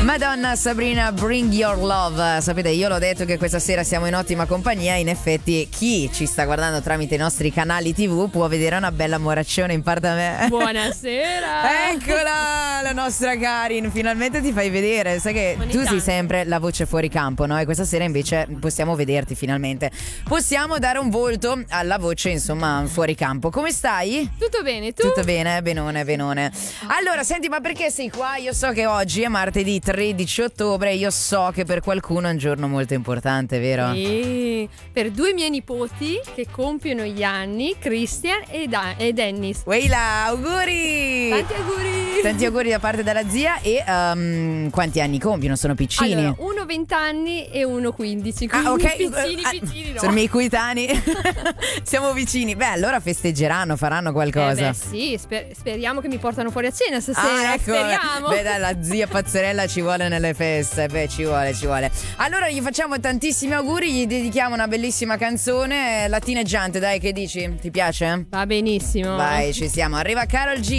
Madonna Sabrina, Bring Your Love. Sapete, io l'ho detto che questa sera siamo in ottima compagnia. In effetti chi ci sta guardando tramite i nostri canali TV può vedere una bella moraccione in parte a me. Buonasera. Eccola la nostra Karin, finalmente ti fai vedere. Sai che tu sei sempre la voce fuori campo, no? E questa sera invece possiamo vederti finalmente. Possiamo dare un volto alla voce, insomma, fuori campo. Come stai? Tutto bene, tu? Tutto bene, benone, benone. Allora, senti, ma perché sei qua? Io so che oggi è martedì 13 ottobre. Io so che per qualcuno è un giorno molto importante, vero? Sì, per due miei nipoti che compiono gli anni, Christian e Dennis. Weila, auguri! Tanti auguri! Tanti auguri da parte della zia. E quanti anni compiono? Sono piccini? Allora, uno 20 anni e uno 15. Quindi ok. piccini no. Sono i miei coetanei. Siamo vicini. Beh, allora festeggeranno, faranno qualcosa. Sì, speriamo che mi portano fuori a cena stasera. Ecco. Speriamo. Beh, dai, la zia pazzerella ci vuole nelle feste. Beh, ci vuole. Allora gli facciamo tantissimi auguri, gli dedichiamo una bellissima canzone latineggiante, dai, che dici? Ti piace? Va benissimo. Vai, ci siamo. Arriva Karol G.